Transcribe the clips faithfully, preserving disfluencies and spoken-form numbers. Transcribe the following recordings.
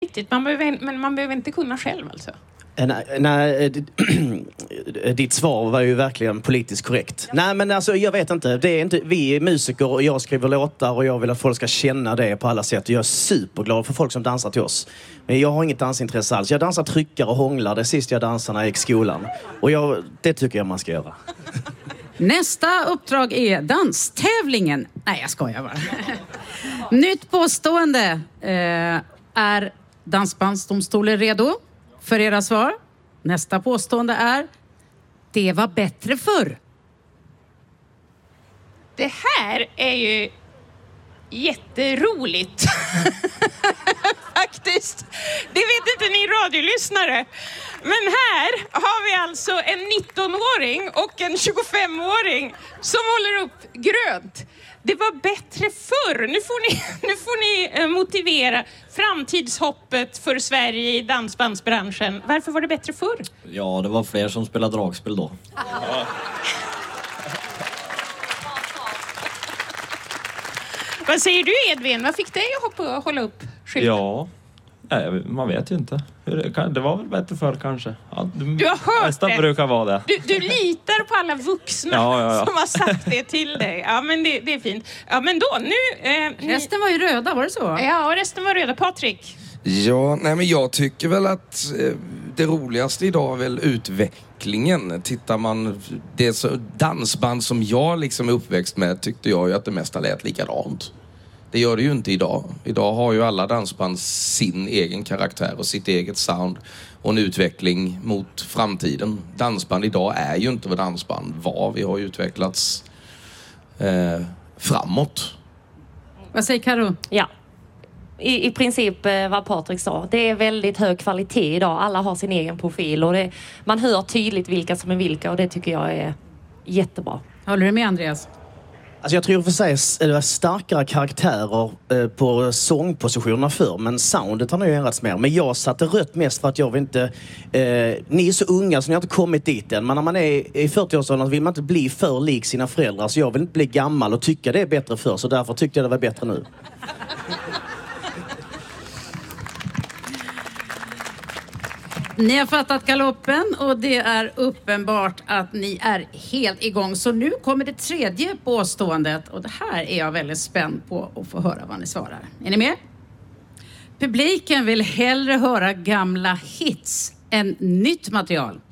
riktigt. Man behöver, men man behöver inte kunna själv alltså. Nej, nej, ditt svar var ju verkligen politiskt korrekt. Ja. Nej, men alltså, jag vet inte. Det är inte. Vi är musiker och jag skriver låtar och jag vill att folk ska känna det på alla sätt. Jag är superglad för folk som dansar till oss. Men jag har inget dansintresse alls. Jag dansar tryckare och hånglar. Det sist jag dansade när jag gick i skolan. Och jag, det tycker jag man ska göra. Nästa uppdrag är danstävlingen. Nej, jag skojar bara. Nytt påstående. Eh, är Dansbandsdomstolen redo för era svar? Nästa påstående är: det var bättre förr. Det här är ju jätteroligt. Faktiskt. Det vet inte ni radiolyssnare. Men här har vi alltså en nittonåring och en tjugofemåring som håller upp grönt. Det var bättre förr. Nu får ni, nu får ni motivera framtidshoppet för Sverige i dansbandsbranschen. Varför var det bättre förr? Ja, det var fler som spelade dragspel då. Ja. Vad säger du, Edvin? Vad fick dig att hoppa och hålla upp skylten? Ja, nej, man vet ju inte. Det var väl bättre förr kanske. Ja, du, du har hört nästan det. brukar vara det. Du, du litar på alla vuxna ja, ja, ja. som har sagt det till dig. Ja, men det, det är fint. Ja, men då, nu... Eh, ni... Resten var ju röda, var det så? Ja, och resten var röda. Patrik? Ja, nej men jag tycker väl att eh, det roligaste idag är väl utvecklingen. Tittar man, det så, dansband som jag liksom är uppväxt med tyckte jag ju att det mesta lät likadant. Det gör det ju inte idag. Idag har ju alla dansband sin egen karaktär och sitt eget sound och en utveckling mot framtiden. Dansband idag är ju inte vad dansband var. Vi har ju utvecklats eh, framåt. Vad säger Karo? Ja. I, I princip eh, vad Patrik sa. Det är väldigt hög kvalitet idag. Alla har sin egen profil och det, man hör tydligt vilka som är vilka och det tycker jag är jättebra. Håller du med, Andreas? Alltså jag tror för sig att det var starkare karaktärer eh, på sångpositionerna förr, men soundet har nog ändrats mer. Men jag satte rött mest för att jag vill inte... Eh, ni är så unga så ni har inte kommit dit än. Men när man är i fyrtioårsåldern vill man inte bli för lik sina föräldrar. Så jag vill inte bli gammal och tycka det är bättre förr. Så därför tyckte jag det var bättre nu. Ni har fattat galoppen och det är uppenbart att ni är helt igång. Så nu kommer det tredje påståendet och det här är jag väldigt spänd på att få höra vad ni svarar. Är ni med? Publiken vill hellre höra gamla hits än nytt material.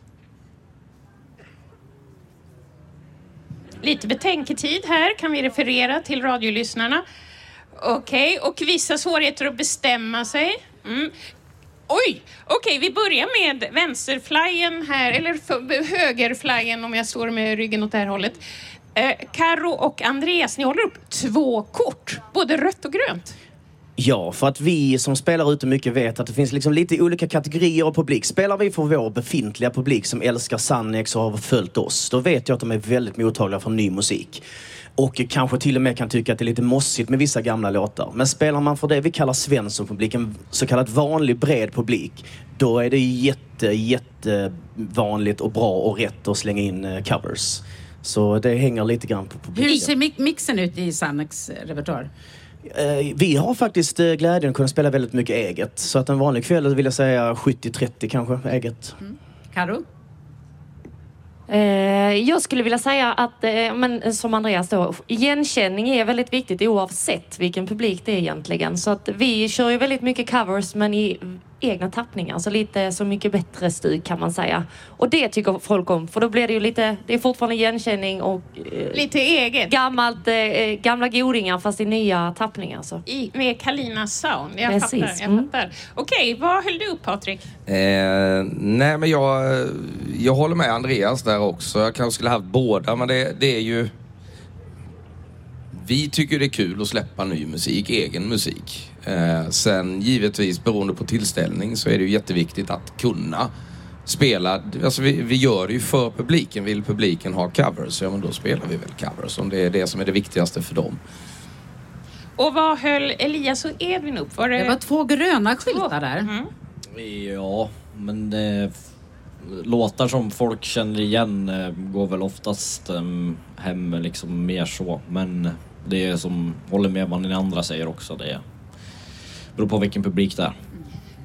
Lite betänketid här kan vi referera till radiolyssnarna. Okej, okay. Och vissa svårigheter att bestämma sig. Mm. Oj, okej, okay, vi börjar med vänsterflyen här, eller högerflyen om jag står med ryggen åt det här hållet. Eh, Karo och Andreas, ni håller upp två kort, både rött och grönt. Ja, för att vi som spelar ute mycket vet att det finns liksom lite olika kategorier av publik. Spelar vi för vår befintliga publik som älskar Sannex och har följt oss, då vet jag att de är väldigt mottagliga för ny musik. Och kanske till och med kan tycka att det är lite mossigt med vissa gamla låtar. Men spelar man för det vi kallar Svensson-publik, en så kallad vanlig bred publik, då är det jätte, jätte vanligt och bra och rätt att slänga in covers. Så det hänger lite grann på publiken. Hur ser mixen ut i Sannex repertoar? Vi har faktiskt glädjen att kunna spela väldigt mycket eget. Så att en vanlig kväll vill jag säga sjuttio trettio kanske eget. Mm. Karo? Eh, jag skulle vilja säga att, eh, men som Andreas då, igenkänning är väldigt viktigt oavsett vilken publik det är egentligen. Så att vi kör ju väldigt mycket covers men i egna tappningar. Så lite så mycket bättre styr kan man säga. Och det tycker folk om. För då blir det ju lite, det är fortfarande igenkänning och... Eh, lite eget. Gammalt, eh, gamla godingar fast i nya tappningar. Så. I, med Kalinas sound. Jag Precis. fattar. Jag Mm. fattar. Okej, vad höll du upp, Patrik? Eh, nej men jag, jag håller med Andreas där också. Jag kanske skulle ha haft båda, men det, det är ju... Vi tycker det är kul att släppa ny musik, egen musik. Eh, sen givetvis beroende på tillställning så är det ju jätteviktigt att kunna spela. Alltså vi, vi gör det ju för publiken. Vill publiken ha covers, ja men då spelar vi väl covers om det är det som är det viktigaste för dem. Och vad höll Elias och Edvin upp? Var det... det var två gröna skyltar där. Mm. Ja, men det, låtar som folk känner igen går väl oftast um, hem liksom mer så. Men det är som håller med vad ni andra säger också. Det beror på vilken publik det är.